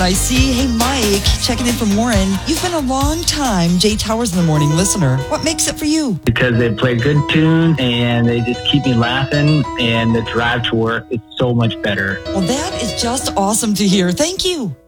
and I see, hey, Mike, checking in from Warren. You've been a long time Jay Towers in the Morning listener. What makes it for you? Because they play good tunes and they just keep me laughing, and the drive to work is so much better. Well, that is just awesome to hear. Thank you.